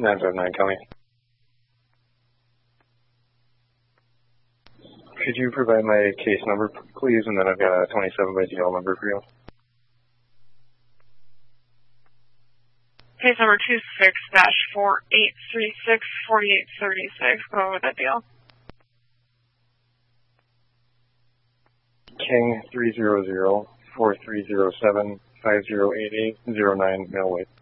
959, tell me. Could you provide my case number, please, and then I've got a 27 by DL number for you. Case number 26-4836-4836. Go over that deal. King 300-4307-5088-09 Millway.